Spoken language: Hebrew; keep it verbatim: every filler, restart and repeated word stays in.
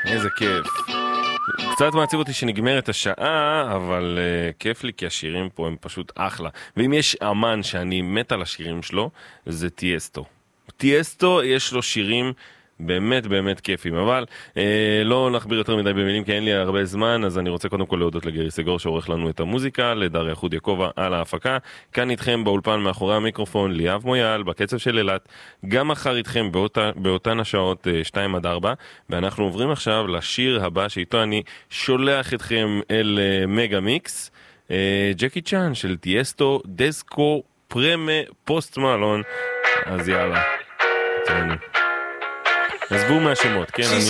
איזה כיף. קצת מעציב אותי שנגמרת השעה, אבל uh, כיף לי כי השירים פה הם פשוט אחלה. ואם יש אמן שאני מת על השירים שלו, זה טיאסטו. טיאסטו יש לו שירים באמת באמת כיפים, אבל אה, לא נכביר יותר מדי במילים כי אין לי הרבה זמן, אז אני רוצה קודם כל להודות לגרי סגור שעורך לנו את המוזיקה, לדריה חוד יקובה על ההפקה, כאן איתכם באולפן מאחורי המיקרופון ליאב מויאל בקצב של אלת, גם מחר איתכם באותה, באותן השעות אה, שתיים עד ארבע, ואנחנו עוברים עכשיו לשיר הבא שאיתו אני שולח אתכם אל אה, מגה מיקס, אה, ג'קי צ'אן של טיאסטו דסקו פרמה פוסט מלון, אז יאללה, תהנו. עזבו מהשמות, כן?